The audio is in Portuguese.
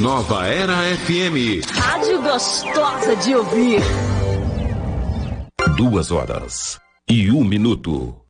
Nova Era FM. Rádio gostosa de ouvir. 2 horas e 1 minuto.